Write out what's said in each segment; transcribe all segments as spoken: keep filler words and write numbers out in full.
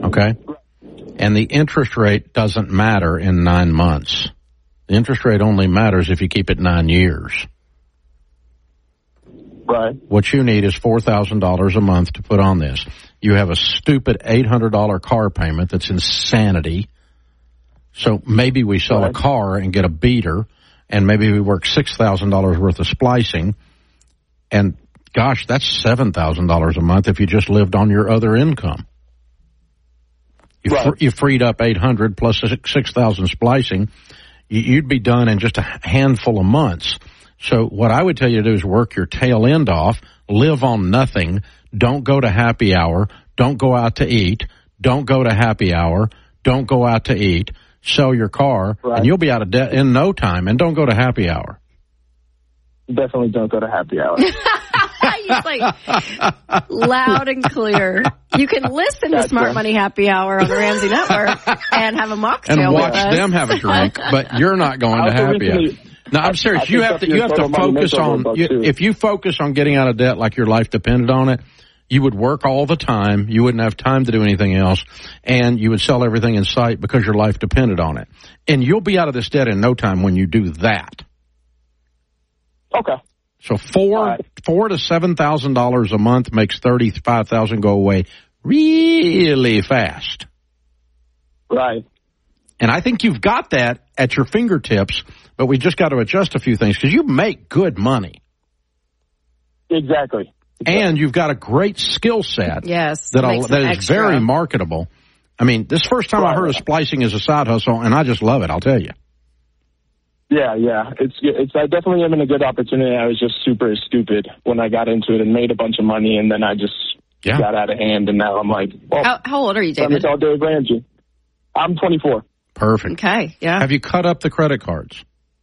okay? And the interest rate doesn't matter in nine months. The interest rate only matters if you keep it nine years. Right. What you need is four thousand dollars a month to put on this. You have a stupid eight hundred dollars car payment that's insanity. So maybe we sell right. a car and get a beater, and maybe we work six thousand dollars worth of splicing. And, gosh, that's seven thousand dollars a month if you just lived on your other income. You, right. fr- you freed up eight hundred dollars plus six thousand dollars splicing. You'd be done in just a handful of months. So what I would tell you to do is work your tail end off, live on nothing, don't go to happy hour, don't go out to eat, don't go to happy hour, don't go out to eat, sell your car, right. and you'll be out of debt in no time, and don't go to happy hour. Definitely don't go to happy hour. He's like, loud and clear. You can listen That's to Smart right. Money Happy Hour on the Ramsey Network and have a mocktail and watch with us. them have a drink, but you're not going to happy hour. No, I'm serious. I you have to you have to focus on you, if you focus on getting out of debt like your life depended on it, you would work all the time. You wouldn't have time to do anything else, and you would sell everything in sight because your life depended on it. And you'll be out of this debt in no time when you do that. Okay. So four right. four to seven thousand dollars a month makes thirty five thousand go away really fast. Right. And I think you've got that at your fingertips, but we just got to adjust a few things because you make good money. Exactly. exactly. And you've got a great skill set. Yes. That, that is extra. very marketable. I mean, this first time right. I heard of splicing as a side hustle, and I just love it, I'll tell you. Yeah, yeah. It's, it's, I definitely am in a good opportunity. I was just super stupid when I got into it and made a bunch of money, and then I just yeah. got out of hand, and now I'm like, well. How, how old are you, David? I'm Dave Ramsey. I'm twenty-four. Perfect. Okay, yeah. Have you cut up the credit cards?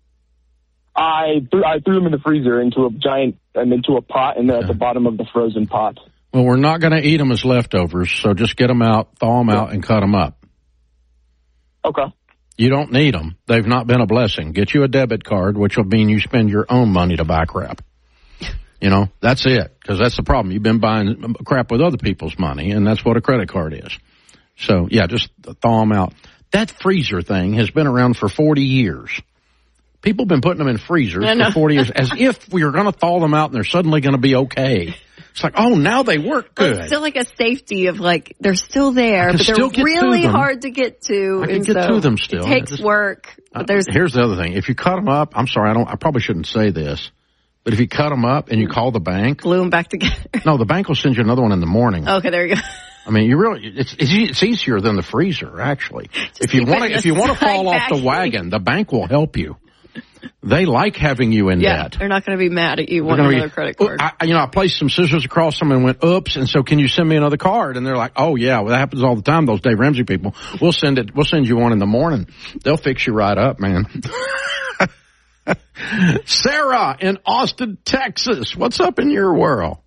I threw, I threw them in the freezer into a giant, and into a pot, and they're yeah. at the bottom of the frozen pot. Well, we're not going to eat them as leftovers, so just get them out, thaw them yeah. out, and cut them up. Okay. You don't need them. They've not been a blessing. Get you a debit card, which will mean you spend your own money to buy crap. You know, that's it, because that's the problem. You've been buying crap with other people's money, and that's what a credit card is. So, yeah, just thaw them out. That freezer thing has been around for forty years. People have been putting them in freezers for forty years as if we were going to thaw them out and they're suddenly going to be okay. It's like, oh, now they work good. Well, it's still like a safety of like, they're still there, but still they're really hard to get to. I can and get so to them still. It takes just, work. But there's uh, here's the other thing. If you cut them up, I'm sorry, I don't. I probably shouldn't say this, but if you cut them up and you call the bank. Glue them back together. No, the bank will send you another one in the morning. Okay, there you go. I mean, you really, it's, it's easier than the freezer, actually. Just if you want to, if you want to fall off the wagon, the bank will help you. They like having you in yeah, debt. They're not going to be mad at you wanting another be, credit card. I, you know, I placed some scissors across them and went, oops, and so can you send me another card? And they're like, oh, yeah, well, that happens all the time, those Dave Ramsey people. We'll send it, we'll send you one in the morning. They'll fix you right up, man. Sarah in Austin, Texas. What's up in your world?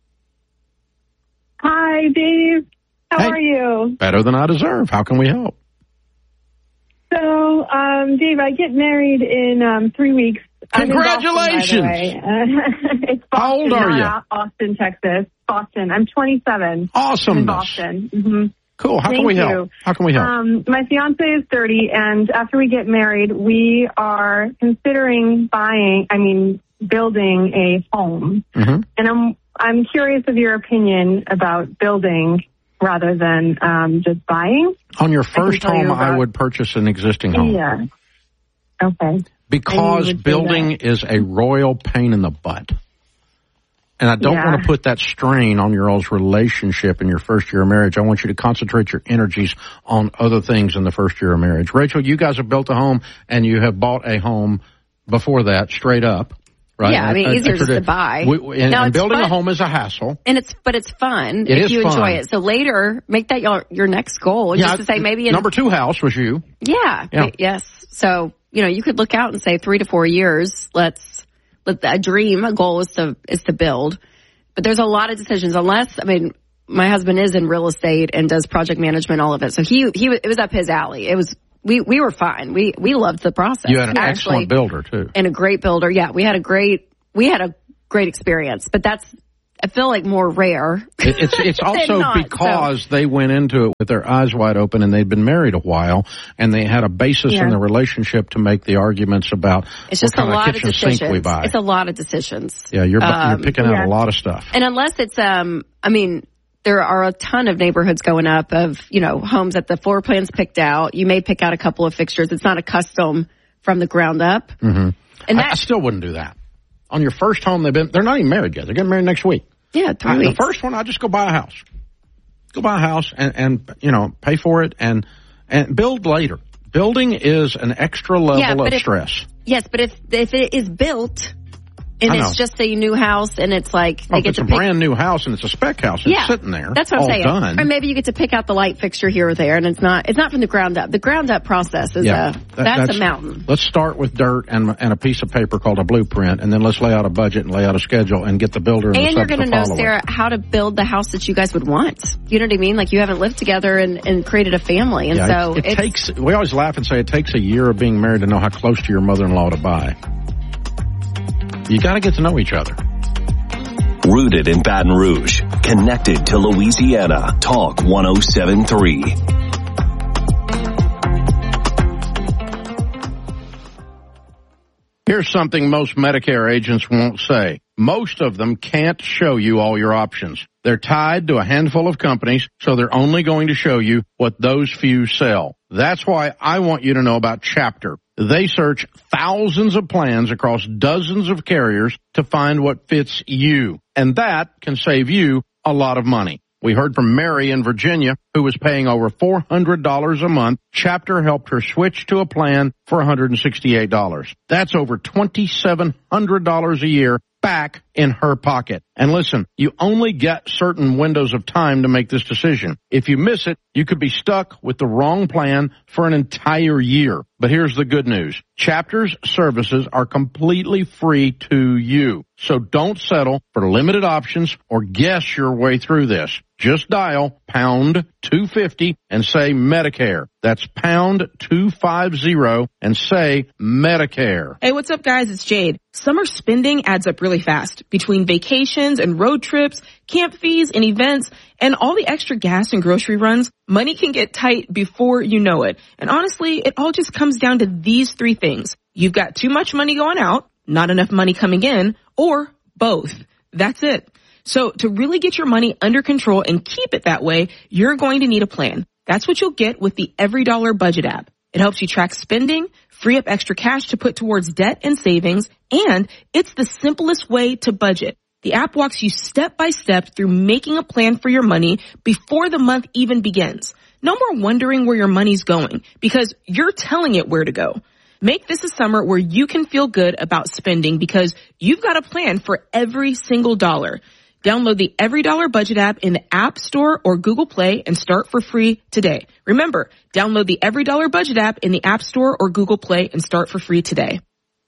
Hi, Dave. How hey, are you? Better than I deserve. How can we help? So, um, Dave, I get married in um, three weeks. Congratulations! I'm in Boston, by the way. It's Boston, How old are you? Not Austin, Texas. Boston. I'm twenty-seven. Awesome. In Boston. Mm-hmm. Cool. How Thank can we you. help? How can we help? Um, my fiance is thirty, and after we get married, we are considering buying, I mean, building a home. Mm-hmm. And I'm I'm curious of your opinion about building rather than um, just buying. On your first home, about... I would purchase an existing home. Yeah. Okay. Because building is a royal pain in the butt. And I don't yeah. want to put that strain on your all's relationship in your first year of marriage. I want you to concentrate your energies on other things in the first year of marriage. Rachel, you guys have built a home, and you have bought a home before that, straight up. Right? Yeah, I mean, a, easier a, a, just to buy. We, and, now, and building fun. a home is a hassle. And it's, but it's fun it if is you fun. enjoy it. So later, make that your, your next goal. Yeah, just to say maybe in, number two house was you. Yeah, yeah. Yes. So, you know, you could look out and say three to four years. Let's, let a dream, a goal is to, is to build. But there's a lot of decisions unless, I mean, my husband is in real estate and does project management, all of it. So he, he, it was up his alley. It was, we, we were fine. We, we loved the process. You had an actually, excellent builder too. And a great builder. Yeah. We had a great, we had a great experience, but that's, I feel like more rare. It, it's it's also not, because so. they went into it with their eyes wide open and they'd been married a while and they had a basis yeah. in the relationship to make the arguments about it's just what a kind lot of kitchen of decisions. sink we buy. It's a lot of decisions. Yeah, you're um, you're picking out yeah. a lot of stuff. And unless it's um, I mean. There are a ton of neighborhoods going up of, you know, homes that the floor plan's picked out. You may pick out a couple of fixtures. It's not a custom from the ground up. Mm-hmm. And that, I, I still wouldn't do that. On your first home, they've been, they're not even married yet. They're getting married next week. Yeah, three I, weeks. The first one, I just go buy a house. Go buy a house and, and, you know, pay for it and, and build later. Building is an extra level yeah, of if, stress. Yes, but if, if it is built, and I know. it's just a new house, and it's like oh, they get it's to a pick, brand new house, and it's a spec house. It's yeah, sitting there. That's what all I'm saying. Done. Or maybe you get to pick out the light fixture here or there, and it's not it's not from the ground up. The ground up process is yeah, a that, that's, that's a mountain. Let's start with dirt and and a piece of paper called a blueprint, and then let's lay out a budget and lay out a schedule and get the builder and, and the you're going to know, Sarah, how to build the house that you guys would want. You know what I mean? Like you haven't lived together and, and created a family, and yeah, so it, it it's, takes. We always laugh and say it takes a year of being married to know how close to your mother-in-law to buy. You got to get to know each other. Rooted in Baton Rouge, connected to Louisiana. Talk one oh seven point three. Here's something most Medicare agents won't say. Most of them can't show you all your options. They're tied to a handful of companies, so they're only going to show you what those few sell. That's why I want you to know about Chapter. They search thousands of plans across dozens of carriers to find what fits you. And that can save you a lot of money. We heard from Mary in Virginia, who was paying over four hundred dollars a month. Chapter helped her switch to a plan for one hundred sixty-eight dollars. That's over twenty-seven hundred dollars a year back in her pocket. And listen, you only get certain windows of time to make this decision. If you miss it, you could be stuck with the wrong plan for an entire year. But here's the good news. Chapter's services are completely free to you. So don't settle for limited options or guess your way through this. Just dial pound two fifty and say Medicare. That's pound two fifty and say Medicare. Hey, what's up, guys? It's Jade. Summer spending adds up really fast. Between vacations and road trips, camp fees and events, and all the extra gas and grocery runs, money can get tight before you know it. And honestly, it all just comes down to these three things. You've got too much money going out, not enough money coming in, or both. That's it. So to really get your money under control and keep it that way, you're going to need a plan. That's what you'll get with the Every Dollar Budget app. It helps you track spending, free up extra cash to put towards debt and savings, and it's the simplest way to budget. The app walks you step by step through making a plan for your money before the month even begins. No more wondering where your money's going because you're telling it where to go. Make this a summer where you can feel good about spending because you've got a plan for every single dollar. Download the Every Dollar Budget app in the App Store or Google Play and start for free today. Remember, download the Every Dollar Budget app in the App Store or Google Play and start for free today.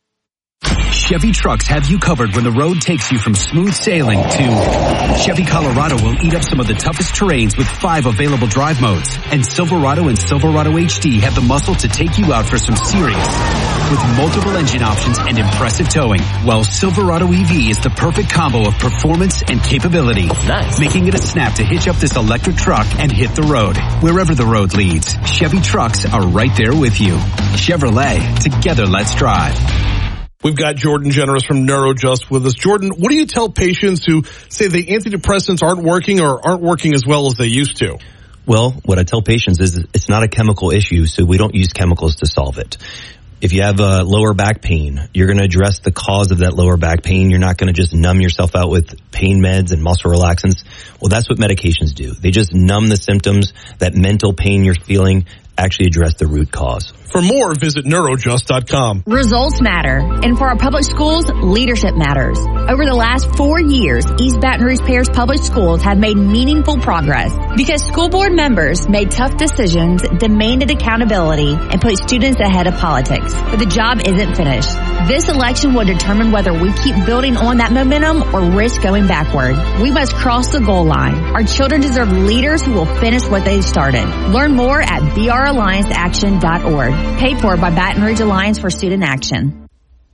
Chevy trucks have you covered when the road takes you from smooth sailing to Chevy Colorado will eat up some of the toughest terrains with five available drive modes. And Silverado and Silverado H D have the muscle to take you out for some serious with multiple engine options and impressive towing. While Silverado E V is the perfect combo of performance and capability. Nice. Making it a snap to hitch up this electric truck and hit the road. Wherever the road leads, Chevy trucks are right there with you. Chevrolet, together let's drive. We've got Jordan Generous from NeuroJust with us. Jordan, what do you tell patients who say the antidepressants aren't working or aren't working as well as they used to? Well, what I tell patients is it's not a chemical issue, so we don't use chemicals to solve it. If you have uh, lower back pain, you're going to address the cause of that lower back pain. You're not going to just numb yourself out with pain meds and muscle relaxants. Well, that's what medications do. They just numb the symptoms. That mental pain you're feeling, actually address the root cause. For more, visit neurojust dot com. Results matter. And for our public schools, leadership matters. Over the last four years, East Baton Rouge Parish Public Schools have made meaningful progress because school board members made tough decisions, demanded accountability, and put students ahead of politics. But the job isn't finished. This election will determine whether we keep building on that momentum or risk going backward. We must cross the goal line. Our children deserve leaders who will finish what they started. Learn more at b r alliance action dot org. Paid for by Baton Rouge Alliance for Student Action.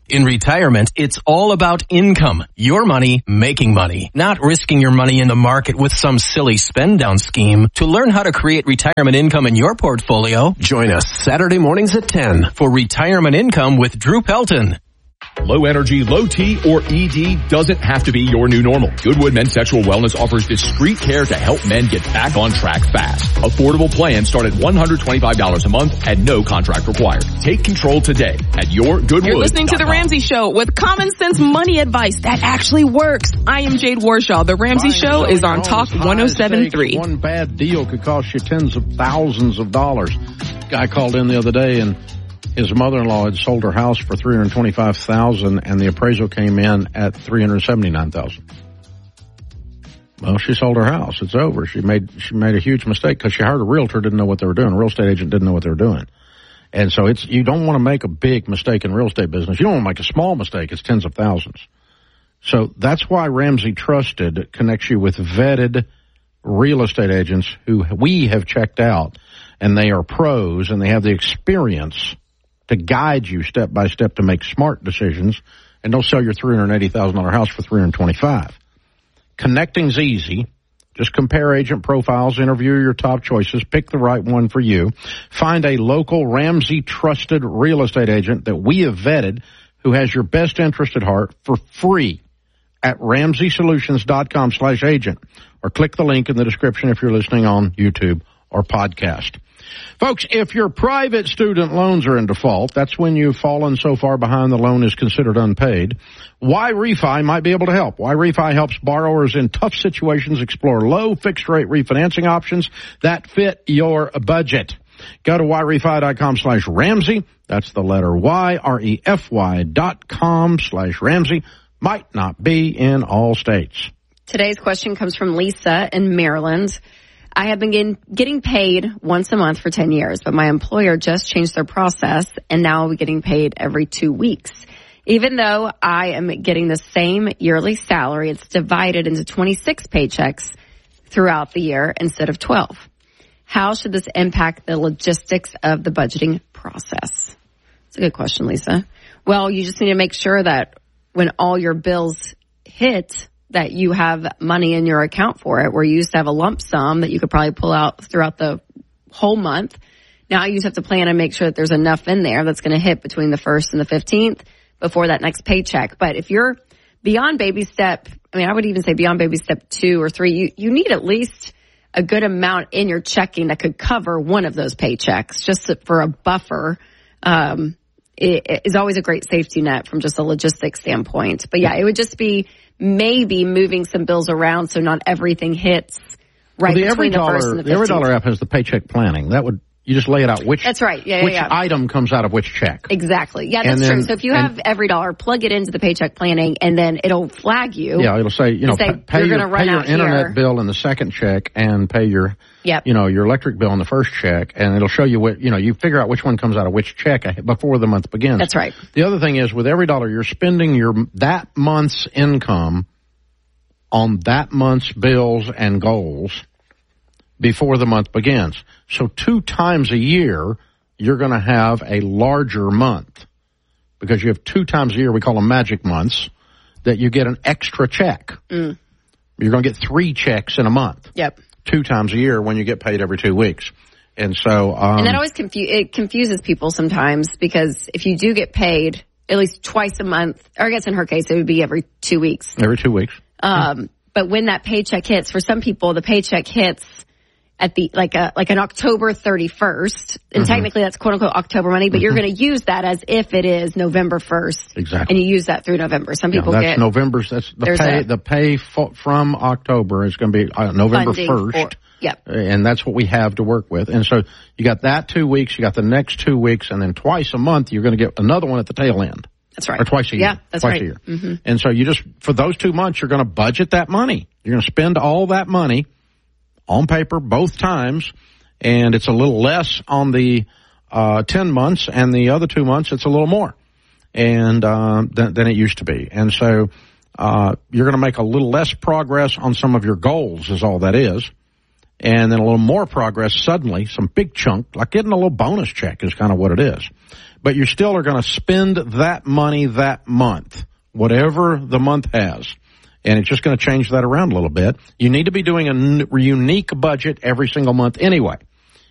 In retirement, it's all about income. Your money making money, not risking your money in the market with some silly spend down scheme. To learn how to create retirement income in your portfolio, join us Saturday mornings at ten for Retirement Income with Drew Pelton. Low energy, low T, or E D doesn't have to be your new normal. Goodwood Men's Sexual Wellness offers discreet care to help men get back on track fast. Affordable plans start at one hundred twenty-five dollars a month and no contract required. Take control today at your Goodwood. You're listening to The Ramsey Show with common sense money advice that actually works. I am Jade Warshaw. The Ramsey Show is on Talk one oh seven point three. One bad deal could cost you tens of thousands of dollars. Guy called in the other day and his mother-in-law had sold her house for three hundred twenty-five thousand dollars and the appraisal came in at three hundred seventy-nine thousand dollars. Well, she sold her house. It's over. She made she made a huge mistake because she hired a realtor, didn't know what they were doing. A real estate agent didn't know what they were doing. And so it's you don't want to make a big mistake in real estate business. You don't want to make a small mistake. It's tens of thousands. So that's why Ramsey Trusted connects you with vetted real estate agents who we have checked out, and they are pros and they have the experience to guide you step by step to make smart decisions, and don't sell your three hundred eighty thousand dollars house for three hundred twenty-five thousand dollars. Connecting's easy. Just compare agent profiles, interview your top choices, pick the right one for you. Find a local Ramsey Trusted real estate agent that we have vetted who has your best interest at heart for free at ramsey solutions dot com slash agent, or click the link in the description if you're listening on YouTube or podcast. Folks, if your private student loans are in default, that's when you've fallen so far behind the loan is considered unpaid. Y-Refi might be able to help. Y-Refi helps borrowers in tough situations explore low fixed-rate refinancing options that fit your budget. Go to Y-Refi dot com slash Ramsey. That's the letter Y, R E F Y dot com slash Ramsey. Might not be in all states. Today's question comes from Lisa in Maryland. I have been getting, getting paid once a month for ten years, but my employer just changed their process, and now I'm getting paid every two weeks. Even though I am getting the same yearly salary, it's divided into twenty-six paychecks throughout the year instead of twelve. How should this impact the logistics of the budgeting process? It's a good question, Lisa. Well, you just need to make sure that when all your bills hit, that you have money in your account for it, where you used to have a lump sum that you could probably pull out throughout the whole month. Now you just have to plan and make sure that there's enough in there that's going to hit between the first and the fifteenth before that next paycheck. But if you're beyond baby step, I mean, I would even say beyond baby step two or three, you, you need at least a good amount in your checking that could cover one of those paychecks just for a buffer. Um, it is always a great safety net from just a logistics standpoint. But yeah, it would just be maybe moving some bills around so not everything hits right well, the between every the first dollar, and the fifteenth. The Every Dollar app has the paycheck planning. That would you just lay it out which that's right. Yeah, which yeah, yeah. item comes out of which check. Exactly. Yeah, that's then, true. So if you have Every Dollar, plug it into the paycheck planning, and then it'll flag you. Yeah, it'll say you know say, pay your, pay your internet here. bill in the second check and pay your yep. you know your electric bill in the first check, and it'll show you what you know you figure out which one comes out of which check before the month begins. That's right. The other thing is with Every Dollar, you're spending your that month's income on that month's bills and goals before the month begins. So two times a year, you're going to have a larger month because you have two times a year, we call them magic months, that you get an extra check. Mm. You're going to get three checks in a month. Yep. Two times a year when you get paid every two weeks. And so, um, and that always confu- it confuses people sometimes because if you do get paid at least twice a month, or I guess in her case, it would be every two weeks. Every two weeks. Um, but when that paycheck hits, for some people, the paycheck hits at the, like a, like an October thirty-first. And mm-hmm. technically that's quote unquote October money, but mm-hmm. you're going to use that as if it is November first. Exactly. And you use that through November. Some people yeah, that's get. November's, that's the pay, a, the pay f- from October is going to be uh, November first. For, yep. And that's what we have to work with. And so you got that two weeks, you got the next two weeks, and then twice a month you're going to get another one at the tail end. That's right. Or twice a year. Yeah, that's twice right. a year. Mm-hmm. And so you just, for those two months, you're going to budget that money. You're going to spend all that money on paper both times, and it's a little less on the uh, ten months, and the other two months it's a little more and uh, than, than it used to be. And so uh, you're going to make a little less progress on some of your goals is all that is. and then a little more progress suddenly, some big chunk, like getting a little bonus check is kind of what it is. But you still are going to spend that money that month, whatever the month has. And it's just going to change that around a little bit. You need to be doing a n- unique budget every single month anyway.